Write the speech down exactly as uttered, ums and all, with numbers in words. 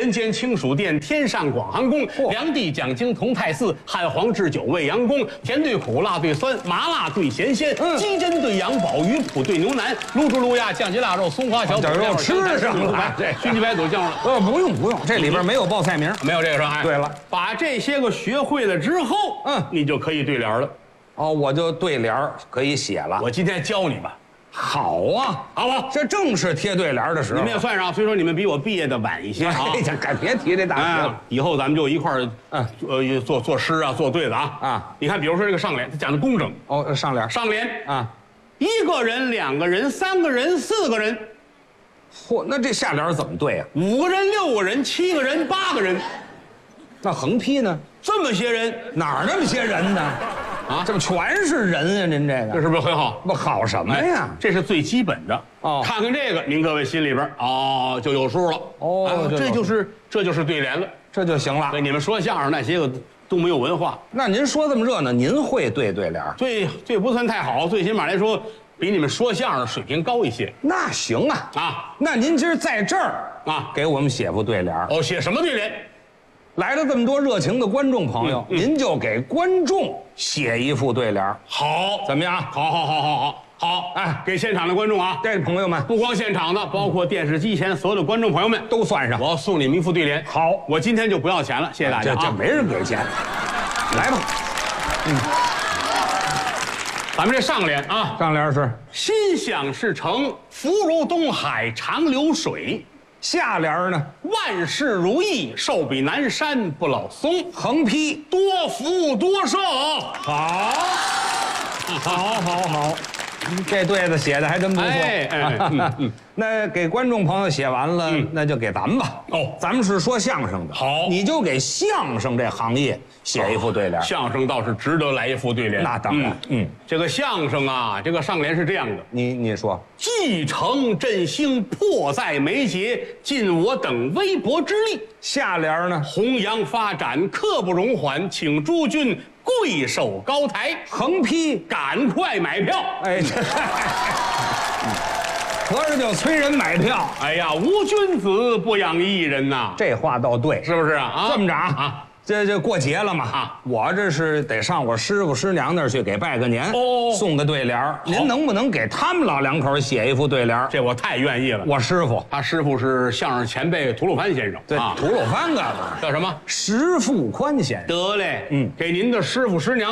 人间清暑殿，天上广寒宫，梁帝讲经同泰寺，汉皇置酒未央宫，甜对苦，辣对酸，麻辣对咸鲜，鸡胗对羊宝，鱼脯对牛腩，卤猪卤鸭，酱鸡腊肉，松花小这肉吃上了， 这熏鸡白肚酱肉。 呃，不用不用，这里边没有报菜名， 没有这个是吧？ 对了， 把这些个学会了之后， 嗯， 你就可以对联了。 哦，我就对联儿可以写了。 我今天教你吧。 好啊， 好不好？ 这正是贴对联的时候。 你们也算上，虽说你们比我毕业的晚一些啊。 哎呀，敢别提这大学了。 以后咱们就一块儿， 嗯， 呃，做做诗啊，做对子啊。 啊， 你看，比如说这个上联，它讲的工整。 哦，上联， 上联啊， 一个人、两个人、三个人、四个人， 嚯，那这下联怎么对啊？ 五个人、六个人、七个人、八个人， 那横批呢？ 这么些人， 哪儿那么些人呢？ 啊， 这不全是人啊？您这个这是不是很好？ 不好什么呀？ 这是最基本的哦看看这个，您各位心里边哦就有数了。 哦啊这这就是这就是对联了。 这就行了对，。你们说相声那些个都没有文化， 那您说这么热闹，您会对对联儿？ 最最不算太好，最起码来说比你们说相声水平高一些那行啊。 啊那您今儿在这儿啊！ 给我们写副对联儿。 哦，写什么对联？ 来了这么多热情的观众朋友， 嗯嗯您就给观众写一副对联儿， 好， 怎么样？ 好，好，好，好，好，好！哎，给现场的观众啊， 这朋友们不光现场的，包括电视机前所有的观众朋友们， 都算上。 我要送你们一副对联。 好， 我今天就不要钱了，谢谢大家啊！ 这这没人给钱，来吧。 咱们这上联啊， 上联是， 心想事成，福如东海长流水。 下联呢？ 万事如意，寿比南山不老松。 横批。 多福多寿， 好，好，好，好，这对子写的还真不错。 哎哎嗯嗯那给观众朋友写完了， 嗯那就给咱们吧。 哦咱们是说相声的， 好你就给相声这行业写一副对联。 相声倒是值得来一副对联。 那当然，嗯， 这个相声啊，这个上联是这样的： 你你说， 继承振兴，迫在眉睫，尽我等微薄之力。 下联呢？ 弘扬发展，刻不容缓，请诸君贵守高台。 横批。 赶快买票！ 哎，这合着就催人买票。 哎呀，无君子不养艺人呐， 这话倒对， 是不是啊？啊， 这么着啊啊， 这这过节了嘛啊， 我这是得上我师傅师娘那儿去给拜个年， 哦送个对联儿。您能不能给他们老两口写一副对联儿？ 这我太愿意了。 我师傅， 他师傅是相声前辈吐鲁番先生， 对， 啊， 吐鲁番干嘛？ 叫什么？ 石富宽先生。 得嘞， 嗯， 给您的师傅师娘